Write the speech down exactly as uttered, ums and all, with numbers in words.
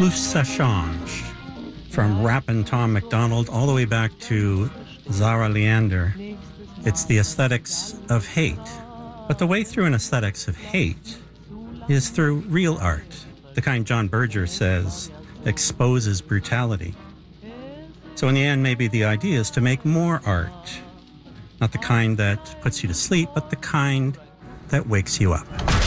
plus ça change. From Rappin' Tom MacDonald all the way back to Zara Leander, it's the aesthetics of hate. But the way through an aesthetics of hate is through real art, the kind John Berger says exposes brutality. So in the end, maybe the idea is to make more art, not the kind that puts you to sleep, but the kind that wakes you up.